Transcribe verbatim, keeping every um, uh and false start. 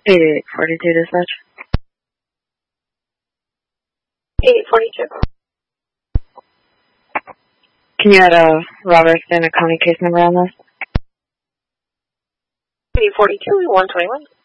eighty-eight forty-two dispatch. eighty-eight forty-two. Can you add a Robert Standard County case number on this? eighty-eight forty-two, one twenty-one.